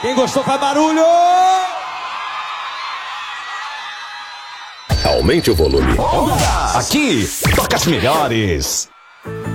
Quem gostou faz barulho! Aumente o volume. Aqui, toca as melhores.